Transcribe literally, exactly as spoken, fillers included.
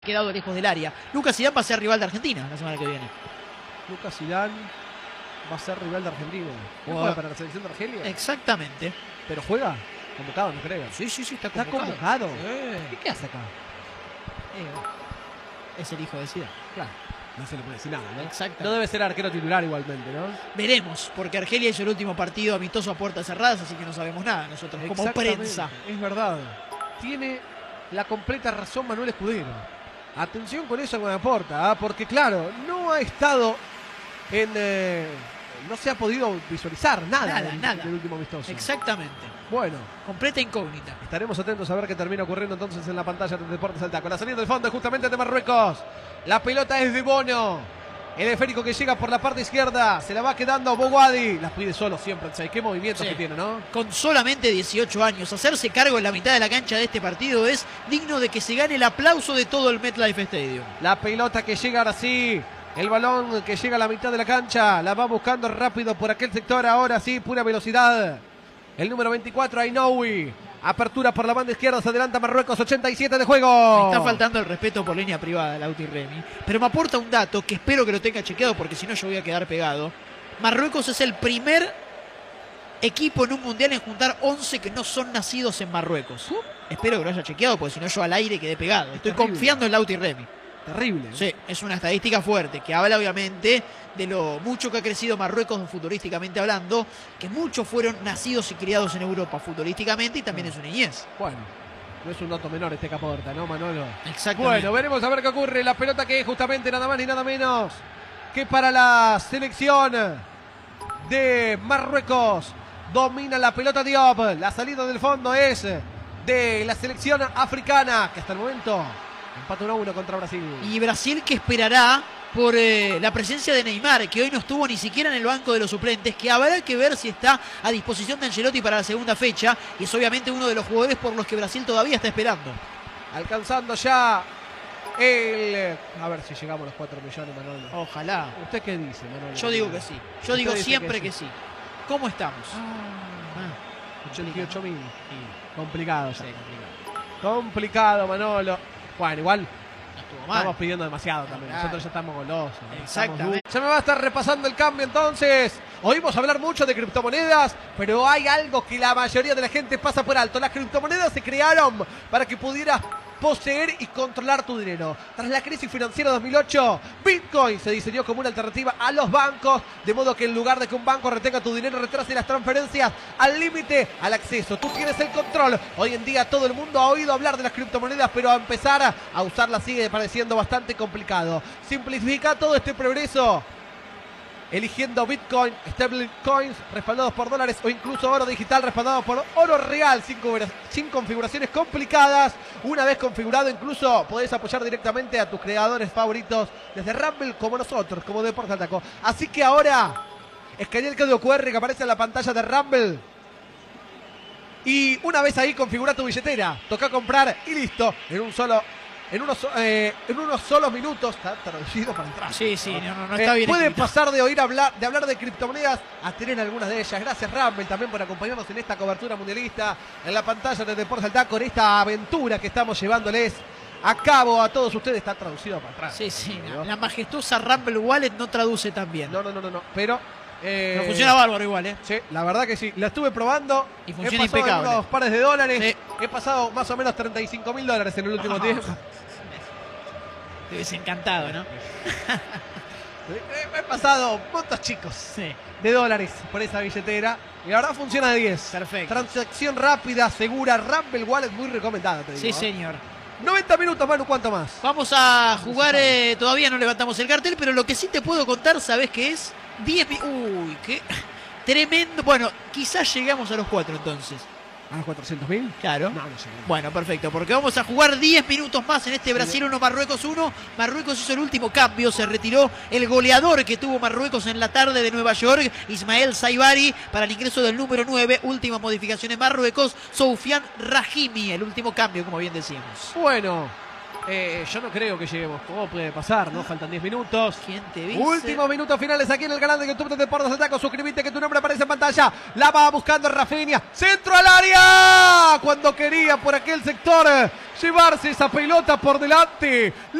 quedado lejos del área. Lucas Zidane va a ser rival de Argentina la semana que viene. Lucas Zidane va a ser rival de Argentina. ¿No juega para la selección de Argelia? Exactamente. ¿Pero juega? Convocado, no creo. Sí, sí, sí, está ¿Está convocado. convocado? Sí. ¿Y qué hace acá? Eh, es el hijo de Zidane. Claro, no se le puede decir nada, ¿no? Exacto. No debe ser arquero titular igualmente, ¿no? Veremos, porque Argelia hizo el último partido amistoso a puertas cerradas, así que no sabemos nada nosotros como prensa. Es verdad. Tiene la completa razón Manuel Escudero. Atención con eso con Laporta, ¿eh? Porque claro, no ha estado en... Eh, no se ha podido visualizar nada, Nada, del, nada. del último amistoso. Exactamente. Bueno. Completa incógnita. Estaremos atentos a ver qué termina ocurriendo entonces en la pantalla de Deportes al Taco. La salida del fondo es justamente de Marruecos. La pelota es de Bono. El esférico que llega por la parte izquierda. Se la va quedando Bouhaddi. Las pide solo siempre. Qué movimientos Sí. que tiene, ¿no? Con solamente dieciocho años, hacerse cargo en la mitad de la cancha de este partido es digno de que se gane el aplauso de todo el MetLife Stadium. La pelota que llega ahora sí. El balón que llega a la mitad de la cancha. La va buscando rápido por aquel sector. Ahora sí, pura velocidad. El número veinticuatro, Ainoui. Apertura por la banda izquierda. Se adelanta Marruecos. ochenta y siete de juego. Me está faltando el respeto por línea privada, Lauti Remy. Pero me aporta un dato que espero que lo tenga chequeado porque si no yo voy a quedar pegado. Marruecos es el primer equipo en un mundial en juntar once que no son nacidos en Marruecos. Uh, espero que lo haya chequeado porque si no yo al aire quedé pegado. Estoy terrible. confiando en Lauti Remy. Terrible. Sí, es una estadística fuerte que habla obviamente de lo mucho que ha crecido Marruecos futurísticamente hablando, que muchos fueron nacidos y criados en Europa futurísticamente y también en su niñez. Bueno, no es un dato menor este Caporta, ¿no, Manolo? Exactamente. Bueno, veremos a ver qué ocurre. La pelota que es justamente nada más ni nada menos que para la selección de Marruecos. Domina la pelota Diop. La salida del fondo es de la selección africana, que hasta el momento empata uno a uno contra Brasil. Y Brasil que esperará por eh, la presencia de Neymar, que hoy no estuvo ni siquiera en el banco de los suplentes, que habrá que ver si está a disposición de Ancelotti para la segunda fecha, y es obviamente uno de los jugadores por los que Brasil todavía está esperando. Alcanzando ya el... A ver si llegamos a los cuatro millones, Manolo. Ojalá. ¿Usted qué dice, Manolo? Yo digo que sí. Yo Usted digo dice siempre que que sí. sí. ¿Cómo estamos? Ah, ochenta y ocho mil. Complicado ya. Sí, complicado. Complicado, Manolo. Bueno, igual No estuvo mal. estamos pidiendo demasiado también. Claro. Nosotros ya estamos golosos. Exactamente. Estamos... Ya me va a estar repasando el cambio entonces. Oímos hablar mucho de criptomonedas, pero hay algo que la mayoría de la gente pasa por alto. Las criptomonedas se crearon para que pudieras poseer y controlar tu dinero. Tras la crisis financiera dos mil ocho, Bitcoin se diseñó como una alternativa a los bancos, de modo que en lugar de que un banco retenga tu dinero, retrase las transferencias al límite, al acceso. Tú tienes el control. Hoy en día todo el mundo ha oído hablar de las criptomonedas, pero a empezar a usarlas sigue pareciendo bastante complicado. Simplifica todo este progreso eligiendo Bitcoin, stablecoins respaldados por dólares o incluso oro digital respaldado por oro real sin, sin configuraciones complicadas. Una vez configurado incluso podés apoyar directamente a tus creadores favoritos desde Rumble como nosotros, como Deportes al Taco. Así que ahora escanea el código cu erre que aparece en la pantalla de Rumble y una vez ahí configura tu billetera, toca comprar y listo, en un solo... En unos, eh, en unos solos minutos, está traducido para entrar. Sí, sí, no, no, no está eh, bien. Puede escrito. pasar de oír hablar, de hablar de criptomonedas a tener algunas de ellas. Gracias, Rumble, también por acompañarnos en esta cobertura mundialista en la pantalla de Deportes al Taco, en esta aventura que estamos llevándoles a cabo a todos ustedes. Está traducido para atrás. Sí, sí, ¿no? la, la majestuosa Rumble Wallet no traduce tan bien. No, no, no, no, no. Pero eh, Pero funciona bárbaro igual, ¿eh? sí, la verdad que sí. La estuve probando. Y funciona He pasado impecable. unos pares de dólares. Sí. He pasado más o menos treinta y cinco mil dólares en el último Ah. tiempo. Te hubiese encantado, ¿no? He pasado montos chicos Sí. de dólares por esa billetera. Y la verdad funciona de diez. Perfecto. Transacción rápida, segura. Rumble Wallet muy recomendada, te digo. Sí, ¿eh? señor. noventa minutos, Manu, ¿cuánto más? Vamos a jugar, eh, todavía no levantamos el cartel, pero lo que sí te puedo contar, ¿sabes qué es? diez minutos. Uy, qué tremendo. Bueno, quizás llegamos a los cuatro entonces. ¿A los cuatrocientos mil? Claro. No, no llegamos. Bueno, perfecto, porque vamos a jugar diez minutos más en este Brasil uno, Marruecos uno. Marruecos hizo el último cambio, se retiró el goleador que tuvo Marruecos en la tarde de Nueva York, Ismael Saibari, para el ingreso del número nueve. Última modificación en Marruecos, Soufiane Rahimi, el último cambio, como bien decíamos. Bueno, eh, yo no creo que lleguemos. ¿Cómo puede pasar? ¿No? Faltan diez minutos. ¿Quién te dice? Últimos minutos finales aquí en el canal de YouTube de Deportes al Taco. Suscríbete que tu nombre aparece en pantalla. La va buscando Rafinha. Centro al área. Cuando quería por aquel sector llevarse esa pelota por delante.